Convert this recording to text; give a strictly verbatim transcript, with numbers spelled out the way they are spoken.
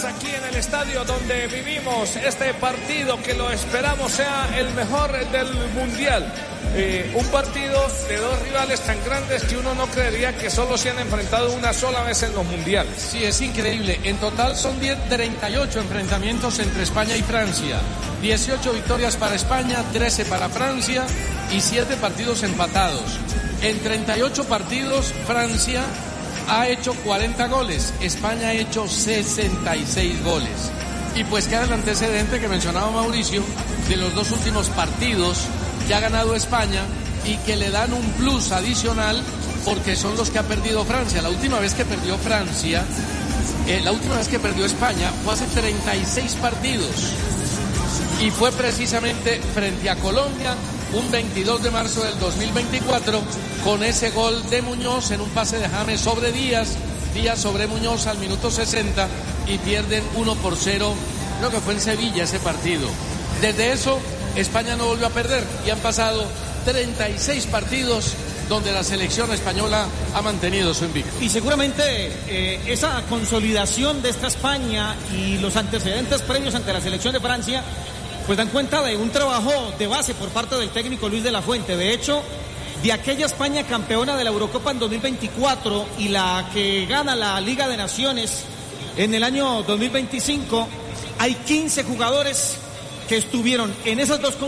Aquí en el estadio donde vivimos este partido que lo esperamos sea el mejor del mundial. Eh, un partido de dos rivales tan grandes que uno no creería que solo se han enfrentado una sola vez en los mundiales. Sí, es increíble. En total son treinta y ocho enfrentamientos entre España y Francia. dieciocho victorias para España, trece para Francia y siete partidos empatados. En treinta y ocho partidos, Francia ha hecho cuarenta goles, España ha hecho sesenta y seis goles. Y pues queda el antecedente que mencionaba Mauricio de los dos últimos partidos que ha ganado España y que le dan un plus adicional porque son los que ha perdido Francia. La última vez que perdió Francia, eh, la última vez que perdió España fue hace treinta y seis partidos y fue precisamente frente a Colombia un veintidós de marzo del dos mil veinticuatro con ese gol de Muñoz en un pase de James sobre Díaz, Díaz sobre Muñoz al minuto sesenta y pierden uno por cero, creo que fue en Sevilla ese partido. Desde eso España no volvió a perder y han pasado treinta y seis partidos donde la selección española ha mantenido su invicto. Y seguramente eh, esa consolidación de esta España y los antecedentes previos ante la selección de Francia pues dan cuenta de un trabajo de base por parte del técnico Luis de la Fuente. De hecho, de aquella España campeona de la Eurocopa en dos mil veinticuatro y la que gana la Liga de Naciones en el año dos mil veinticinco, hay quince jugadores que estuvieron en esas dos